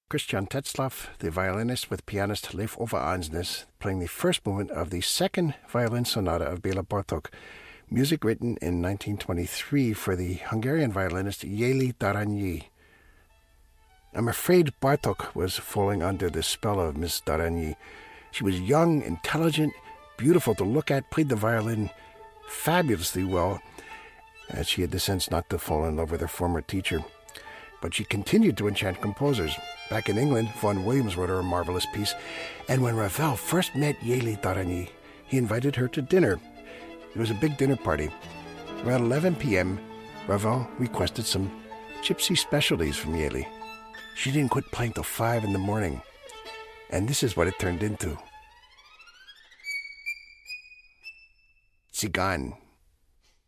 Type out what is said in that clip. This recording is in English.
Christian Tetzlaff, the violinist with pianist Leif Ove Andsnes, playing the first movement of the second violin sonata of Bela Bartok, music written in 1923 for the Hungarian violinist Jeli Darányi. I'm afraid Bartok was falling under the spell of Miss Darányi. She was young, intelligent, beautiful to look at, played the violin fabulously well, as she had the sense not to fall in love with her former teacher. But she continued to enchant composers. Back in England, Vaughan Williams wrote her a marvelous piece, and when Ravel first met Jeli Darányi, he invited her to dinner. It was a big dinner party. Around 11 p.m., Ravel requested some gypsy specialties from Jeli. She didn't quit playing till 5 in the morning, and this is what it turned into. Tsigan.